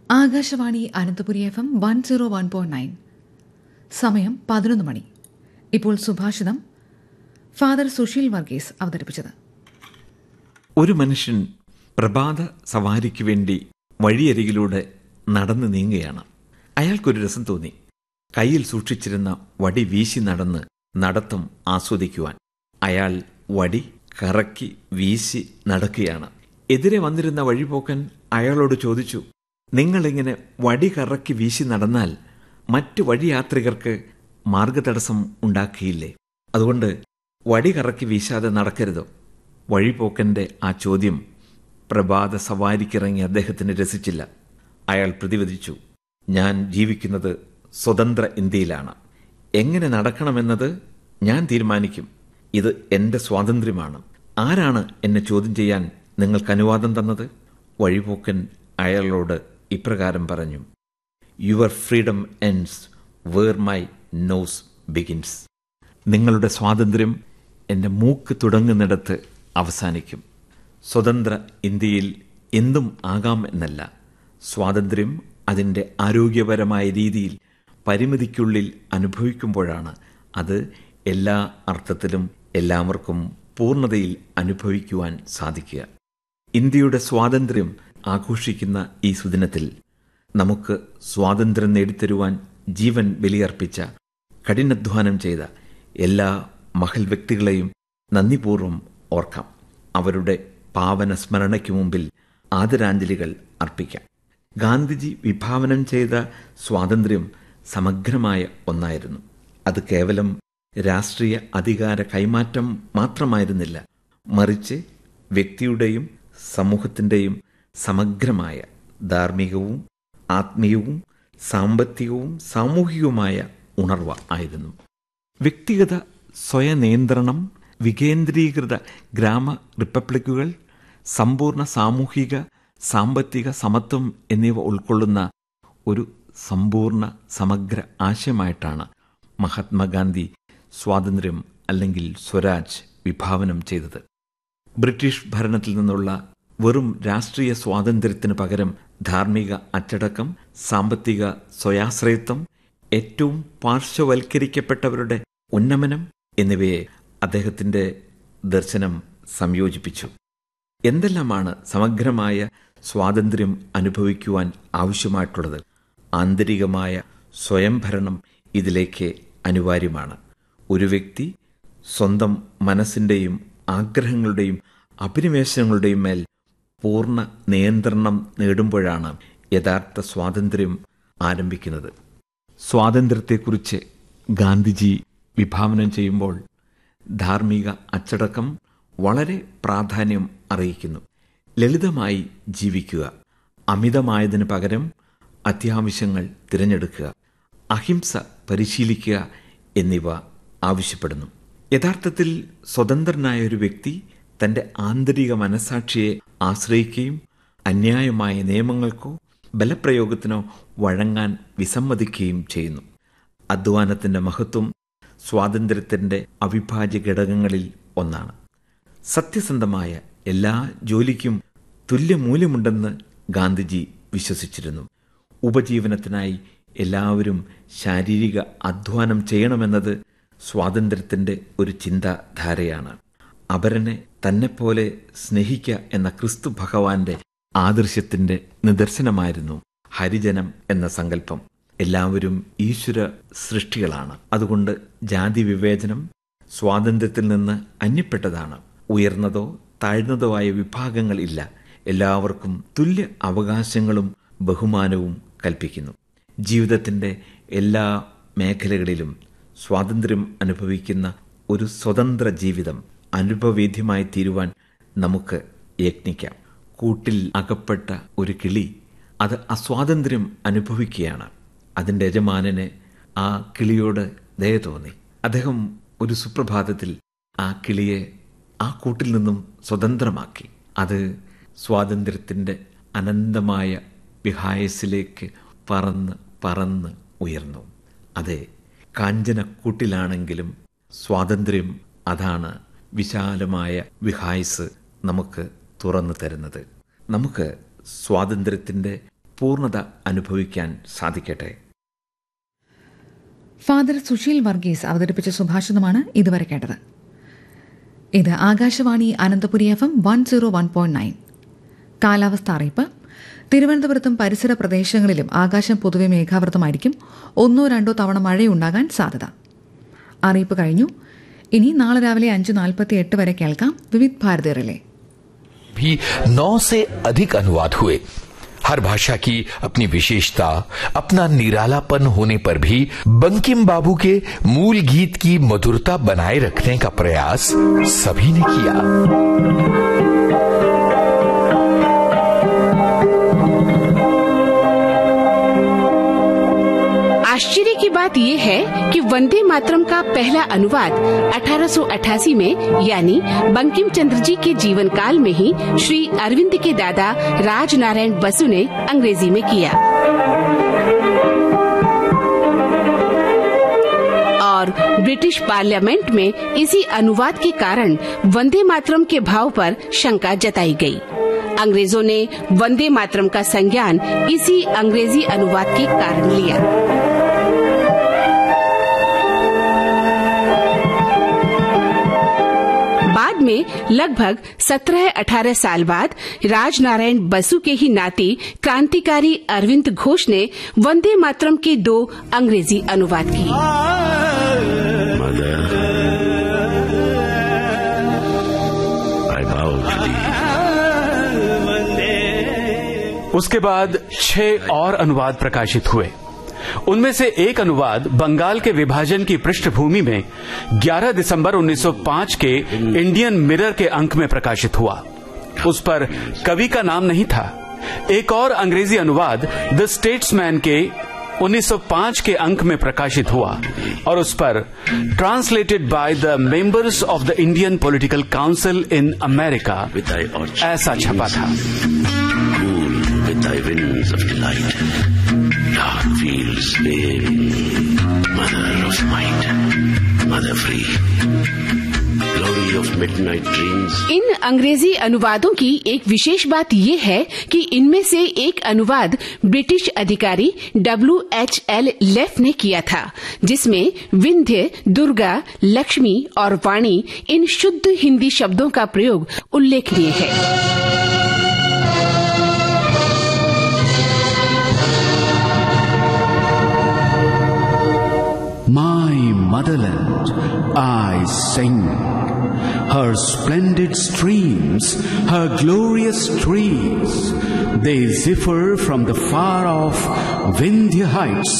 Akashvani Ananthapuri FM 101.9. സമയം 11 മണി. ഇപ്പോൾ സുഭാഷിതം father Sushil Varghese അവതരിപ്പിച്ചത്. ഒരു മനുഷ്യൻ പ്രഭാത സവാരിക്ക് വേണ്ടി വഴിയരികിലൂടെ നടന്നു നീങ്ങുകയാണ്. അയാൾക്കൊരു രസം തോന്നി. കയ്യിൽ സൂക്ഷിച്ചിരുന്ന വടി വീശി നടന്ന് നടത്തം ആസ്വദിക്കുവാൻ. അയാൾ വടി കറക്കി വീശി നടക്കുകയാണ്. എതിരെ വന്നിരുന്ന വഴിപോക്കൻ അയാളോട് ചോദിച്ചു, നിങ്ങളിങ്ങനെ വടി കറക്കി വീശി നടന്നാൽ മറ്റു വഴിയാത്രികർക്ക് മാർഗതടസ്സം ഉണ്ടാക്കിയില്ലേ? അതുകൊണ്ട് വടി കറക്കി വീശാതെ നടക്കരുതോ? വഴിപോക്കൻ്റെ ആ ചോദ്യം പ്രഭാത സവാരിക്കിറങ്ങി അദ്ദേഹത്തിന് രസിച്ചില്ല. അയാൾ പ്രതിവദിച്ചു, ഞാൻ ജീവിക്കുന്നത് സ്വതന്ത്ര ഇന്ത്യയിലാണ്. എങ്ങനെ നടക്കണമെന്നത് ഞാൻ തീരുമാനിക്കും. ഇത് എൻ്റെ സ്വാതന്ത്ര്യമാണ്. ആരാണ് എന്നെ ചോദ്യം ചെയ്യാൻ നിങ്ങൾക്ക് അനുവാദം തന്നത്? വഴിപോക്കൻ അയാളോട് ഇപ്രകാരം പറഞ്ഞു, your freedom ends where my nose begins. നിങ്ങളുടെ സ്വാതന്ത്ര്യം എൻ്റെ മൂക്ക് തുടങ്ങുന്നിടത്ത് അവസാനിക്കും. സ്വതന്ത്ര ഇന്ത്യയിൽ എന്തും ആകാം എന്നല്ല, സ്വാതന്ത്ര്യം അതിൻ്റെ ആരോഗ്യപരമായ രീതിയിൽ പരിമിതിക്കുള്ളിൽ അനുഭവിക്കുമ്പോഴാണ് അത് എല്ലാ അർത്ഥത്തിലും എല്ലാവർക്കും പൂർണ്ണതയിൽ അനുഭവിക്കുവാൻ സാധിക്കുക. ഇന്ത്യയുടെ സ്വാതന്ത്ര്യം ആഘോഷിക്കുന്ന ഈ സുദിനത്തിൽ നമുക്ക് സ്വാതന്ത്ര്യം നേടിത്തരുവാൻ ജീവൻ ബലിയർപ്പിച്ച, കഠിനാധ്വാനം ചെയ്ത എല്ലാ മഹൽ വ്യക്തികളെയും നന്ദിപൂർവ്വം ഓർക്കാം. അവരുടെ പാവന സ്മരണയ്ക്ക് മുമ്പിൽ ആദരാഞ്ജലികൾ അർപ്പിക്കാം. ഗാന്ധിജി വിഭാവനം ചെയ്ത സ്വാതന്ത്ര്യം സമഗ്രമായ ഒന്നായിരുന്നു. അത് കേവലം രാഷ്ട്രീയ അധികാര കൈമാറ്റം മാത്രമായിരുന്നില്ല, മറിച്ച് വ്യക്തിയുടെയും സമൂഹത്തിൻ്റെയും സമഗ്രമായ ധാർമ്മികവും ആത്മീയവും സാമ്പത്തികവും സാമൂഹികവുമായ ഉണർവ് ആയിരുന്നു. വ്യക്തിഗത സ്വയനിയന്ത്രണം, വികേന്ദ്രീകൃത ഗ്രാമ റിപ്പബ്ലിക്കുകൾ, സമ്പൂർണ്ണ സാമൂഹിക സാമ്പത്തിക സമത്വം എന്നിവ ഉൾക്കൊള്ളുന്ന ഒരു സമ്പൂർണ്ണ സമഗ്ര ആശയമായിട്ടാണ് മഹാത്മാഗാന്ധി സ്വാതന്ത്ര്യം അല്ലെങ്കിൽ സ്വരാജ് വിഭാവനം ചെയ്തത്. ബ്രിട്ടീഷ് ഭരണത്തിൽ നിന്നുള്ള വെറും രാഷ്ട്രീയ സ്വാതന്ത്ര്യത്തിന് പകരം ധാർമ്മിക അച്ചടക്കം, സാമ്പത്തിക സ്വയാശ്രയത്വം, ഏറ്റവും പാർശ്വവൽക്കരിക്കപ്പെട്ടവരുടെ ഉന്നമനം എന്നിവയെ അദ്ദേഹത്തിൻ്റെ ദർശനം സംയോജിപ്പിച്ചു. എന്തെല്ലാമാണ് സമഗ്രമായ സ്വാതന്ത്ര്യം അനുഭവിക്കുവാൻ ആവശ്യമായിട്ടുള്ളത്? ആന്തരികമായ സ്വയംഭരണം ഇതിലേക്ക് അനിവാര്യമാണ്. ഒരു വ്യക്തി സ്വന്തം മനസ്സിൻ്റെയും ആഗ്രഹങ്ങളുടെയും അഭിനിവേശങ്ങളുടെയും മേൽ പൂർണ്ണ നിയന്ത്രണം നേടുമ്പോഴാണ് യഥാർത്ഥ സ്വാതന്ത്ര്യം ആരംഭിക്കുന്നത്. സ്വാതന്ത്ര്യത്തെക്കുറിച്ച് ഗാന്ധിജി വിഭാവനം ചെയ്യുമ്പോൾ ധാർമ്മിക അച്ചടക്കം വളരെ പ്രാധാന്യം അറിയിക്കുന്നു. ലളിതമായി ജീവിക്കുക, അമിതമായതിനു പകരം അത്യാവശ്യങ്ങൾ തിരഞ്ഞെടുക്കുക, അഹിംസ പരിശീലിക്കുക എന്നിവ ആവശ്യപ്പെടുന്നു. യഥാർത്ഥത്തിൽ സ്വതന്ത്രനായ ഒരു വ്യക്തി തൻ്റെ ആന്തരിക മനസ്സാക്ഷിയെ ആശ്രയിക്കുകയും അന്യായമായ നിയമങ്ങൾക്കോ ബലപ്രയോഗത്തിനോ വഴങ്ങാൻ വിസമ്മതിക്കുകയും ചെയ്യുന്നു. അധ്വാനത്തിൻ്റെ മഹത്വം സ്വാതന്ത്ര്യത്തിൻ്റെ അവിഭാജ്യ ഘടകങ്ങളിൽ ഒന്നാണ്. സത്യസന്ധമായ എല്ലാ ജോലിക്കും തുല്യമൂല്യമുണ്ടെന്ന് ഗാന്ധിജി വിശ്വസിച്ചിരുന്നു. ഉപജീവനത്തിനായി എല്ലാവരും ശാരീരിക അധ്വാനം ചെയ്യണമെന്നത് സ്വാതന്ത്ര്യത്തിൻ്റെ ഒരു ചിന്താധാരയാണ്. അപരനെ തന്നെപ്പോലെ സ്നേഹിക്കുക എന്ന ക്രിസ്തു ഭഗവാന്റെ ആദർശത്തിൻ്റെ നിദർശനമായിരുന്നു ഹരിജനം എന്ന സങ്കല്പം. എല്ലാവരും ഈശ്വര സൃഷ്ടികളാണ്. അതുകൊണ്ട് ജാതി വിവേചനം സ്വാതന്ത്ര്യത്തിൽ നിന്ന് അന്യപ്പെട്ടതാണ്. ഉയർന്നതോ താഴ്ന്നതോ ആയ വിഭാഗങ്ങൾ ഇല്ല. എല്ലാവർക്കും തുല്യ അവകാശങ്ങളും ബഹുമാനവും കൽപ്പിക്കുന്നു. ജീവിതത്തിൻ്റെ എല്ലാ മേഖലകളിലും സ്വാതന്ത്ര്യം അനുഭവിക്കുന്ന ഒരു സ്വതന്ത്ര ജീവിതം അനുഭവവേദ്യമായി തീരുവാൻ നമുക്ക് യത്നിക്കാം. കൂട്ടിൽ അകപ്പെട്ട ഒരു കിളി അത് അസ്വാതന്ത്ര്യം അനുഭവിക്കുകയാണ്. അതിൻ്റെ യജമാനന് ആ കിളിയോട് ദയ തോന്നി. അദ്ദേഹം ഒരു സുപ്രഭാതത്തിൽ ആ കിളിയെ ആ കൂട്ടിൽ നിന്നും സ്വതന്ത്രമാക്കി. അത് സ്വാതന്ത്ര്യത്തിൻ്റെ അനന്തമായ വിഹായസിലേക്ക് പറന്ന് പറന്ന് ഉയർന്നു. അതെ, കാഞ്ചനക്കൂട്ടിലാണെങ്കിലും സ്വാതന്ത്ര്യം അതാണ് വിശാലമായ വിഹായസ് നമുക്ക് തുറന്നു തരുന്നത്. നമുക്ക് സ്വാതന്ത്ര്യത്തിൻ്റെ പൂർണ്ണത അനുഭവിക്കാൻ സാധിക്കട്ടെ. ഫാദർ സുശീൽ വർഗീസ് അവതരിപ്പിച്ച സുഭാഷിതമാണ് ഇതുവരെ കേട്ടത്. ഇത് ആകാശവാണി അനന്തപുരി FM 101.9. കാലാവസ്ഥ അറിയിപ്പ്. തിരുവനന്തപുരത്തും പരിസര പ്രദേശങ്ങളിലും ആകാശം പൊതുവെ മേഘാവൃതമായിരിക്കും. 1-2 തവണ മഴയുണ്ടാകാൻ സാധ്യത. അറിയിപ്പ് കഴിഞ്ഞു. ഇനി നാളെ രാവിലെ 5:48 വരെ കേൾക്കാം വിവിധ് ഭാരതി റിലേ. भी 9 से अधिक अनुवाद हुए. हर भाषा की अपनी विशेषता, अपना निरालापन होने पर भी बंकिम बाबू के मूल गीत की मधुरता बनाए रखने का प्रयास सभी ने किया. आश्चर्य की बात यह है कि वंदे मातरम का पहला अनुवाद 1888 में यानी बंकिम चंद्र जी के जीवन काल में ही श्री अरविंद के दादा राजनारायण बसु ने अंग्रेजी में किया और ब्रिटिश पार्लियामेंट में इसी अनुवाद के कारण वंदे मातरम के भाव पर शंका जताई गई. अंग्रेजों ने वंदे मातरम का संज्ञान इसी अंग्रेजी अनुवाद के कारण लिया. बाद में लगभग 17-18 साल बाद राजनारायण बसु के ही नाती क्रांतिकारी अरविंद घोष ने वंदे मातरम के 2 अंग्रेजी अनुवाद किए. उसके बाद 6 और अनुवाद प्रकाशित हुए. उनमें से एक अनुवाद बंगाल के विभाजन की पृष्ठभूमि में 11 दिसंबर 1905 के इंडियन मिरर के अंक में प्रकाशित हुआ. उस पर कवि का नाम नहीं था. एक और अंग्रेजी अनुवाद द स्टेट्समैन के 1905 के अंक में प्रकाशित हुआ और उस पर translated by the members of the Indian political council in America ऐसा छपा था. Thy winds of delight, dark fields waving, mother of might, mother free, glory of midnight dreams. इन अंग्रेजी अनुवादों की एक विशेष बात ये है कि इनमें से एक अनुवाद ब्रिटिश अधिकारी W.H.L. लेफ ने किया था, जिसमें विंध्य, दुर्गा, लक्ष्मी और वाणी इन शुद्ध हिंदी शब्दों का प्रयोग उल्लेखनीय है. My motherland, I sing, her splendid streams, her glorious trees, they zephyr from the far-off Vindhya heights.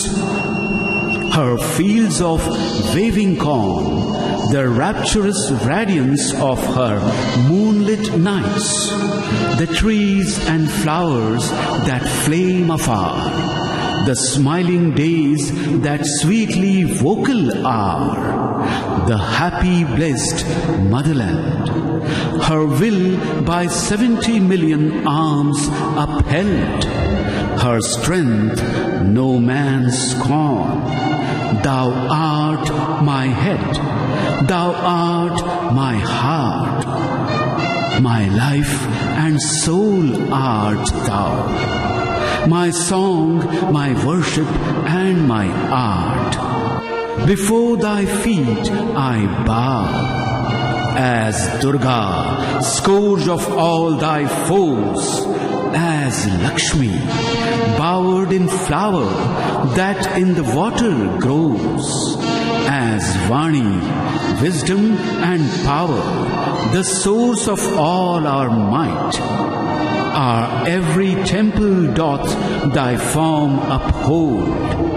Her fields of waving corn, the rapturous radiance of her moonlit nights, the trees and flowers that flame afar, the smiling days that sweetly vocal are, the happy blessed motherland, her will by 70 million arms upheld, her strength no man's scorn. Thou art my head, thou art my heart, my life and soul art thou. My song, my worship, and my art. Before thy feet I bow. As Durga, scourge of all thy foes. As Lakshmi, bowered in flower that in the water grows. As Vani, wisdom and power, the source of all our might. Our every temple doth thy form uphold,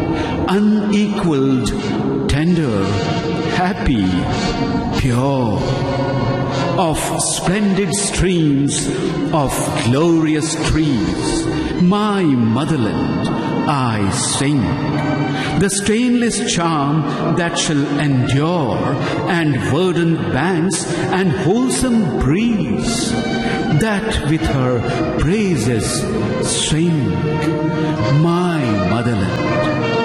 unequaled, tender, happy, pure, of splendid streams, of glorious trees. My motherland, I sing, the stainless charm that shall endure, and verdant banks and wholesome breeze, that with her praises sing. My motherland,